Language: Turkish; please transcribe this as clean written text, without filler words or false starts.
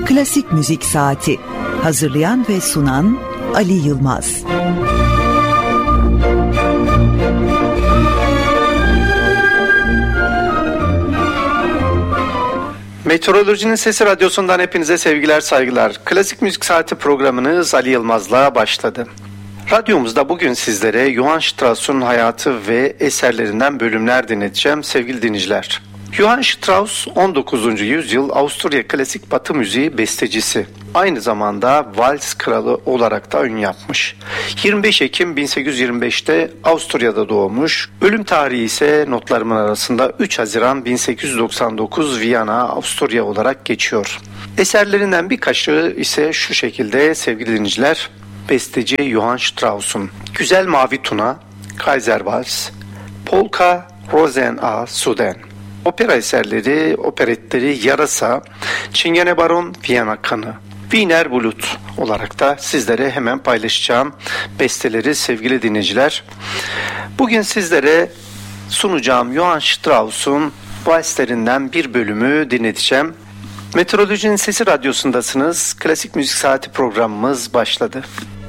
Klasik Müzik Saati. Hazırlayan ve sunan Ali Yılmaz. Meteorolojinin Sesi Radyosu'ndan hepinize sevgiler, saygılar. Klasik Müzik Saati programınız Ali Yılmaz'la başladı. Radyomuzda bugün sizlere Johann Strauss'un hayatı ve eserlerinden bölümler dinleteceğim sevgili dinleyiciler. Johann Strauss 19. yüzyıl Avusturya klasik batı müziği bestecisi. Aynı zamanda vals kralı olarak da ün yapmış. 25 Ekim 1825'te Avusturya'da doğmuş. Ölüm tarihi ise notlarımın arasında 3 Haziran 1899 Viyana, Avusturya olarak geçiyor. Eserlerinden birkaçı ise şu şekilde sevgili dinleyiciler. Besteci Johann Strauss'un Güzel Mavi Tuna, Kaiser Vals, Polka, Rosen a Suden. Opera eserleri, operetleri Yarasa, Çingene Baron, Viyana Kanı, Wiener Blut olarak da sizlere hemen paylaşacağım besteleri sevgili dinleyiciler. Bugün sizlere sunacağım Johann Strauss'un valslerinden bir bölümü dinleteceğim. Meteorolojinin Sesi Radyosu'ndasınız. Klasik Müzik Saati programımız başladı.